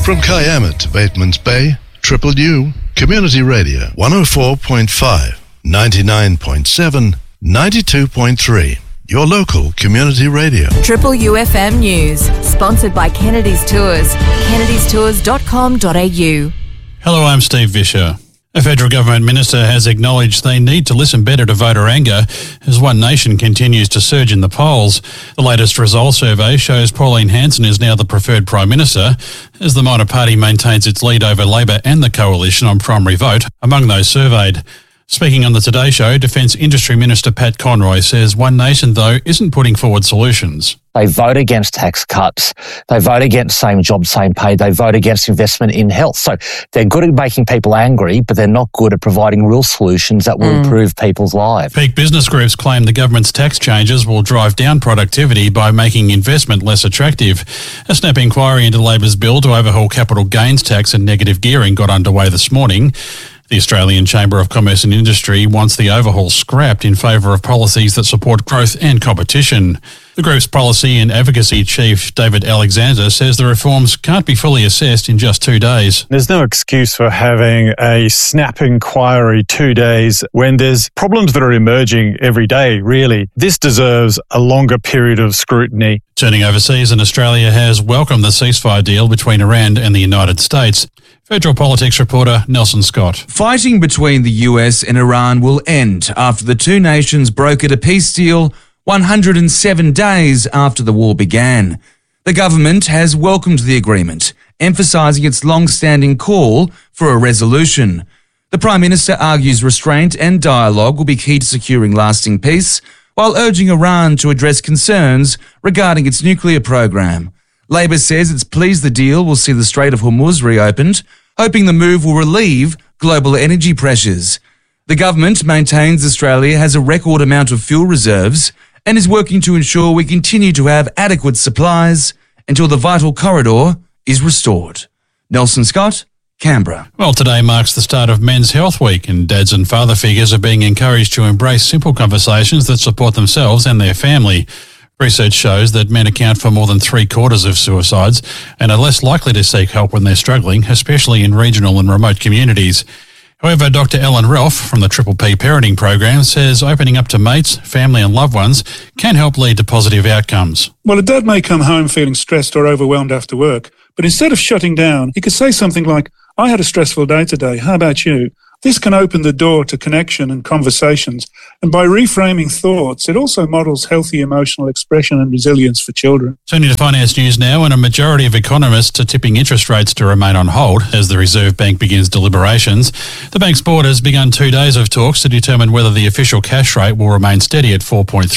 From Kiama to Batemans Bay, Triple U, Community Radio, 104.5, 99.7, 92.3. Your local community radio. Triple UFM News, sponsored by Kennedy's Tours. kennedystours.com.au. Hello, I'm Steve Vischer. A federal government minister has acknowledged they need to listen better to voter anger as One Nation continues to surge in the polls. The latest results survey shows Pauline Hanson is now the preferred Prime Minister as the minor party maintains its lead over Labor and the Coalition on primary vote among those surveyed. Speaking on the Today Show, Defence Industry Minister Pat Conroy says One Nation, though, isn't putting forward solutions. They vote against tax cuts. They vote against same job, same pay. They vote against investment in health. So they're good at making people angry, but they're not good at providing real solutions that will improve people's lives. Peak business groups claim the government's tax changes will drive down productivity by making investment less attractive. A snap inquiry into Labor's bill to overhaul capital gains tax and negative gearing got underway this morning. The Australian Chamber of Commerce and Industry wants the overhaul scrapped in favour of policies that support growth and competition. The group's policy and advocacy chief, David Alexander, says the reforms can't be fully assessed in just 2 days. There's no excuse for having a snap inquiry 2 days when there's problems that are emerging every day, really. This deserves a longer period of scrutiny. Turning overseas, and Australia has welcomed the ceasefire deal between Iran and the United States. Federal politics reporter Nelson Scott. Fighting between the US and Iran will end after the two nations brokered a peace deal 107 days after the war began. The government has welcomed the agreement, emphasising its long-standing call for a resolution. The Prime Minister argues restraint and dialogue will be key to securing lasting peace, while urging Iran to address concerns regarding its nuclear program. Labor says it's pleased the deal will see the Strait of Hormuz reopened, hoping the move will relieve global energy pressures. The government maintains Australia has a record amount of fuel reserves and is working to ensure we continue to have adequate supplies until the vital corridor is restored. Nelson Scott, Canberra. Well, today marks the start of Men's Health Week, and dads and father figures are being encouraged to embrace simple conversations that support themselves and their family. Research shows that men account for more than 3/4 of suicides and are less likely to seek help when they're struggling, especially in regional and remote communities. However, Dr. Ellen Ralph from the Triple P Parenting Program says opening up to mates, family and loved ones can help lead to positive outcomes. Well, a dad may come home feeling stressed or overwhelmed after work, but instead of shutting down, he could say something like, "I had a stressful day today. How about you?" This can open the door to connection and conversations, and by reframing thoughts, it also models healthy emotional expression and resilience for children. Turning to finance news now, and a majority of economists are tipping interest rates to remain on hold as the Reserve Bank begins deliberations. The bank's board has begun 2 days of talks to determine whether the official cash rate will remain steady at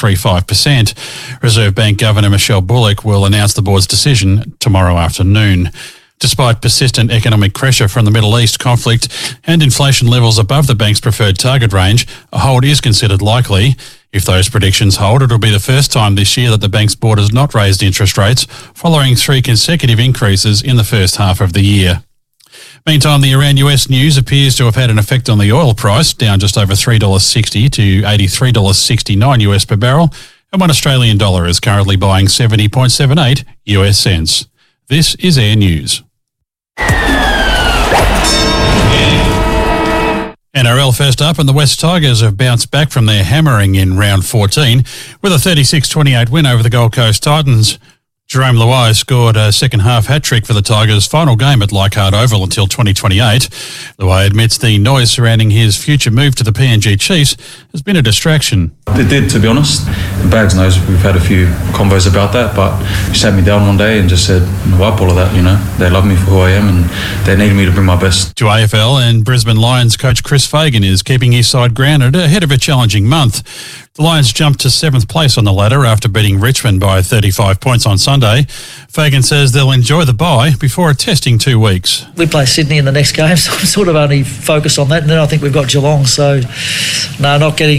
4.35%. Reserve Bank Governor Michelle Bullock will announce the board's decision tomorrow afternoon. Despite persistent economic pressure from the Middle East conflict and inflation levels above the bank's preferred target range, a hold is considered likely. If those predictions hold, it will be the first time this year that the bank's board has not raised interest rates, following 3 consecutive increases in the first half of the year. Meantime, the Iran-US news appears to have had an effect on the oil price, down just over $3.60 to $83.69 US per barrel, and $1 Australian dollar is currently buying 70.78 US cents. This is Air News. NRL first up, and the West Tigers have bounced back from their hammering in round 14 with a 36-28 win over the Gold Coast Titans. Jerome Luai scored a second-half hat-trick for the Tigers' final game at Leichhardt Oval until 2028. Luai admits the noise surrounding his future move to the PNG Chiefs has been a distraction. It did, to be honest. Bags knows we've had a few convos about that, but he sat me down one day and just said, wipe all of that, They love me for who I am and they need me to bring my best. To AFL, and Brisbane Lions coach Chris Fagan is keeping his side grounded ahead of a challenging month. The Lions jumped to 7th place on the ladder after beating Richmond by 35 points on Sunday. Fagan says they'll enjoy the bye before a testing 2 weeks. We play Sydney in the next game, so I'm sort of only focused on that. And then I think we've got Geelong, so no, not getting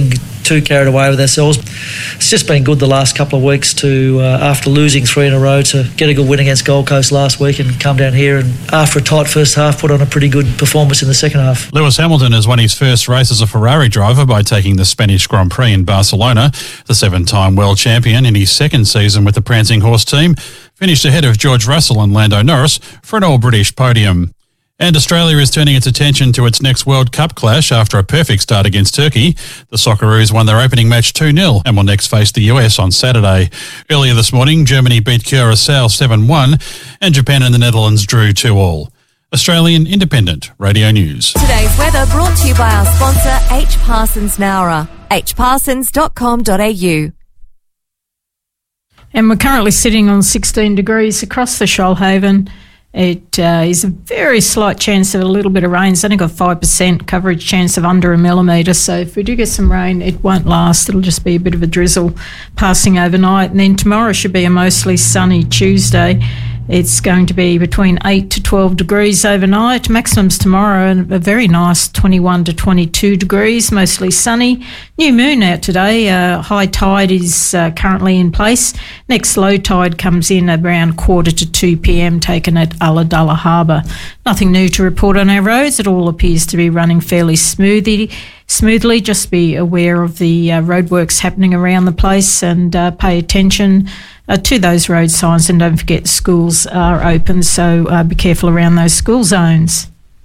too carried away with ourselves. It's just been good the last couple of weeks to, after losing 3 in a row, to get a good win against Gold Coast last week and come down here and, after a tight first half, put on a pretty good performance in the second half. Lewis Hamilton has won his first race as a Ferrari driver by taking the Spanish Grand Prix in Barcelona. The 7-time world champion in his second season with the Prancing Horse team finished ahead of George Russell and Lando Norris for an all-British podium. And Australia is turning its attention to its next World Cup clash after a perfect start against Turkey. The Socceroos won their opening match 2-0 and will next face the US on Saturday. Earlier this morning, Germany beat Curaçao 7-1 and Japan and the Netherlands drew 2-2. Australian Independent Radio News. Today's weather brought to you by our sponsor, H. Parsons Nowra, hparsons.com.au. And we're currently sitting on 16 degrees across the Shoalhaven. It is a very slight chance of a little bit of rain. It's only got 5% coverage chance of under 1 millimetre. So if we do get some rain, it won't last. It'll just be a bit of a drizzle passing overnight. And then tomorrow should be a mostly sunny Tuesday. It's going to be between 8 to 12 degrees overnight. Maximums tomorrow a very nice 21 to 22 degrees, mostly sunny. New moon out today. High tide is currently in place. Next low tide comes in around 1:45 p.m, taken at Ulladulla Harbour. Nothing new to report on our roads. It all appears to be running fairly smoothly. Just be aware of the roadworks happening around the place and pay attention to those road signs, and don't forget schools are open, so be careful around those school zones.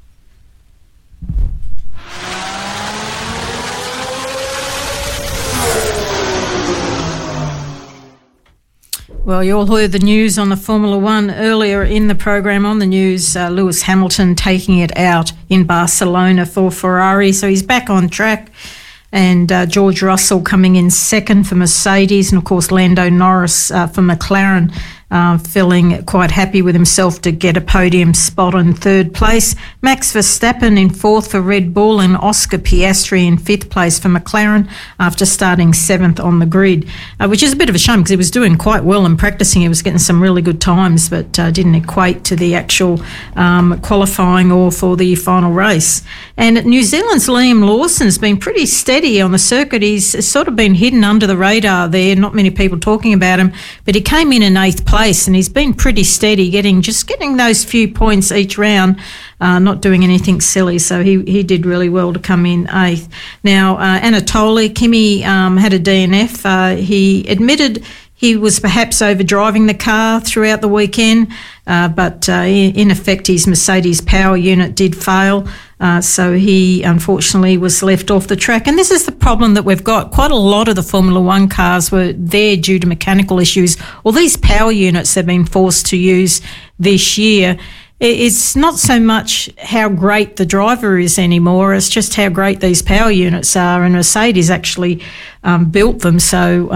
Well, you all heard the news on the Formula One earlier in the program. On the news, Lewis Hamilton taking it out in Barcelona for Ferrari, so he's back on track. And George Russell coming in second for Mercedes, and of course Lando Norris for McLaren, feeling quite happy with himself to get a podium spot in third place. Max Verstappen in fourth for Red Bull, and Oscar Piastri in fifth place for McLaren after starting seventh on the grid, which is a bit of a shame because he was doing quite well in practicing. He was getting some really good times, but didn't equate to the actual qualifying or for the final race. And New Zealand's Liam Lawson's been pretty steady on the circuit. He's sort of been hidden under the radar there, not many people talking about him, but he came in eighth place, and he's been pretty steady, getting those few points each round, not doing anything silly. So he did really well to come in eighth. Now, Anatoly Kimi had a DNF. He admitted he was perhaps over-driving the car throughout the weekend, but in effect his Mercedes power unit did fail, so he unfortunately was left off the track. And this is the problem that we've got. Quite a lot of the Formula One cars were there due to mechanical issues. Well, these power units they've been forced to use this year, it's not so much how great the driver is anymore, it's just how great these power units are, and Mercedes actually built them. So,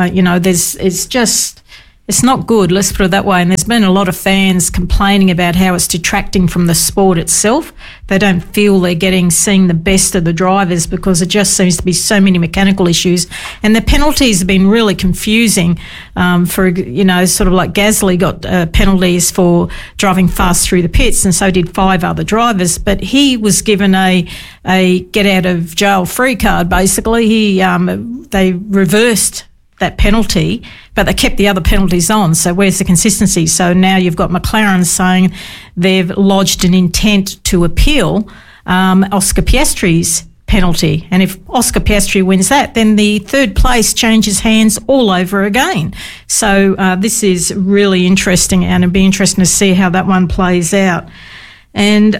it's not good, let's put it that way. And there's been a lot of fans complaining about how it's detracting from the sport itself. They don't feel they're seeing the best of the drivers because it just seems to be so many mechanical issues. And the penalties have been really confusing. Sort of like Gasly got penalties for driving fast through the pits, and so did 5 other drivers. But he was given a get out of jail free card. Basically, they reversed that penalty, but they kept the other penalties on. So where's the consistency? So now you've got McLaren saying they've lodged an intent to appeal Oscar Piastri's penalty. And if Oscar Piastri wins that, then the third place changes hands all over again. So this is really interesting, and it'll be interesting to see how that one plays out. And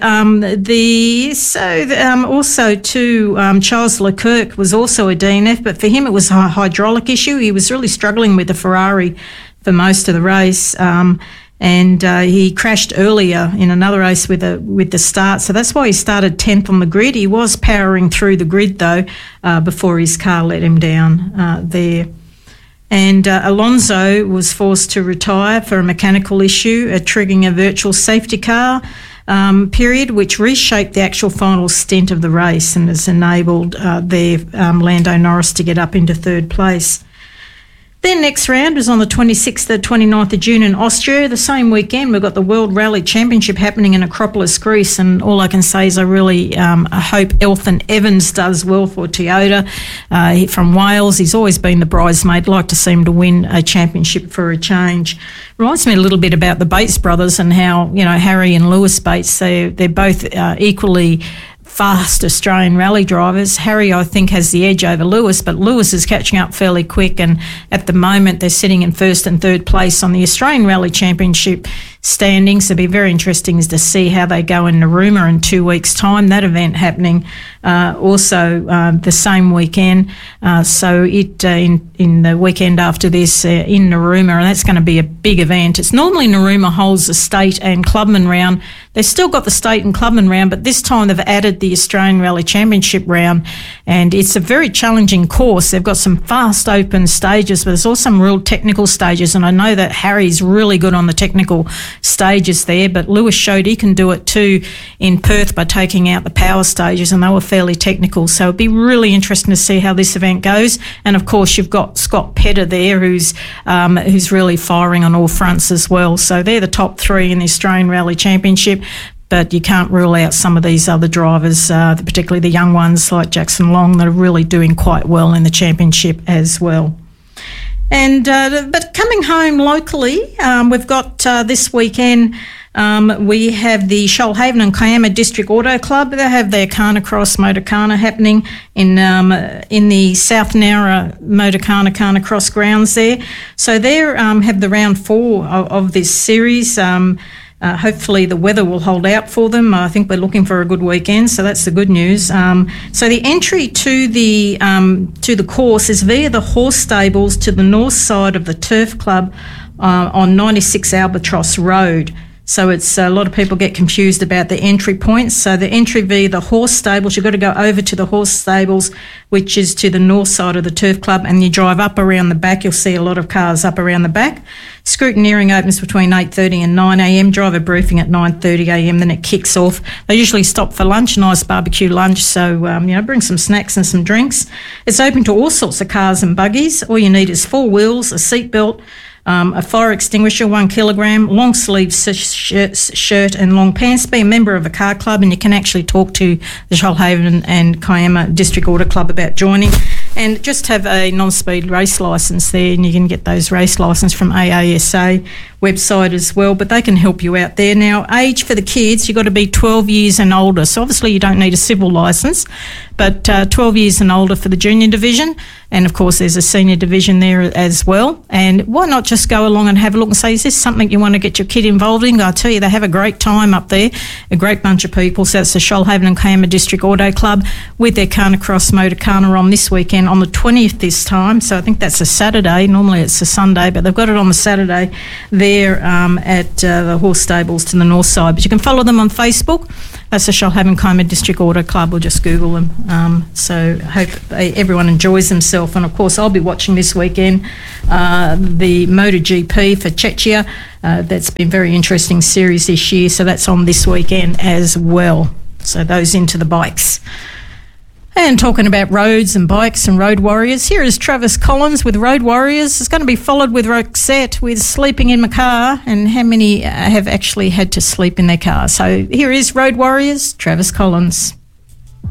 Charles Leclerc was also a DNF, but for him it was a hydraulic issue. He was really struggling with the Ferrari for most of the race, and he crashed earlier in another race with the start. So that's why he started 10th on the grid. He was powering through the grid though before his car let him down there. And Alonso was forced to retire for a mechanical issue, triggering a virtual safety car period, which reshaped the actual final stint of the race and has enabled Lando Norris to get up into third place. Their next round is on the 26th to 29th of June in Austria. The same weekend, we've got the World Rally Championship happening in Acropolis, Greece, and all I can say is I really hope Elfyn Evans does well for Toyota. From Wales, he's always been the bridesmaid. Like to see him to win a championship for a change. Reminds me a little bit about the Bates brothers and how, Harry and Lewis Bates, they're both equally fast Australian rally drivers. Harry, I think, has the edge over Lewis, but Lewis is catching up fairly quick, and at the moment they're sitting in first and third place on the Australian Rally Championship standings. It'll be very interesting to see how they go in Narooma in 2 weeks' time. That event happening also the same weekend. So it in the weekend after this in Narooma, and that's going to be a big event. It's normally Narooma holds the state and clubman round. They've still got the state and clubman round, but this time they've added the Australian Rally Championship round, and it's a very challenging course. They've got some fast open stages, but there's also some real technical stages, and I know that Harry's really good on the technical stages there, but Lewis showed he can do it too in Perth by taking out the power stages, and they were fairly technical. So it'd be really interesting to see how this event goes. And of course, you've got Scott Petter there, who's really firing on all fronts as well. So they're the top three in the Australian Rally Championship. But you can't rule out some of these other drivers, particularly the young ones like Jackson Long, that are really doing quite well in the championship as well. And but coming home locally, we've got this weekend. We have the Shoalhaven and Kiama District Auto Club. They have their Carnacross Motorcana happening in the South Nowra Motorcana Carnacross grounds there. So they have the round 4 of this series. Hopefully the weather will hold out for them. I think we're looking for a good weekend, so that's the good news. So the entry to the course is via the horse stables to the north side of the Turf Club on 96 Albatross Road. So it's a lot of people get confused about the entry points. So the entry via the horse stables, you've got to go over to the horse stables, which is to the north side of the Turf Club, and you drive up around the back. You'll see a lot of cars up around the back. Scrutineering opens between 8:30 and 9 a.m, driver briefing at 9:30 a.m, then it kicks off. They usually stop for lunch, nice barbecue lunch, so bring some snacks and some drinks. It's open to all sorts of cars and buggies. All you need is 4 wheels, a seatbelt, a fire extinguisher, 1 kilogram, long sleeve shirt and long pants. Be a member of a car club, and you can actually talk to the Shoalhaven and Kiama District Auto Club about joining. And just have a non-speed race licence there, and you can get those race licence from AASA website as well, but they can help you out there. Now, age for the kids, you've got to be 12 years and older. So obviously you don't need a civil licence, but 12 years and older for the junior division. And of course there's a senior division there as well. And why not just go along and have a look and say, is this something you want to get your kid involved in? I tell you, they have a great time up there, a great bunch of people. So that's the Shoalhaven and Kiama District Auto Club with their Carnacross Motorcana on this weekend on the 20th this time. So I think that's a Saturday. Normally it's a Sunday, but they've got it on the Saturday there at the horse stables to the north side. But you can follow them on Facebook. That's the Shoalhaven Kiama District Auto Club, or just Google them. So I hope everyone enjoys themselves. And of course, I'll be watching this weekend the MotoGP for Czechia. That's been a very interesting series this year. So that's on this weekend as well. So those into the bikes. And talking about roads and bikes and road warriors, here is Travis Collins with Road Warriors. It's going to be followed with Roxette with Sleeping in My Car, and how many have actually had to sleep in their car. So here is Road Warriors, Travis Collins.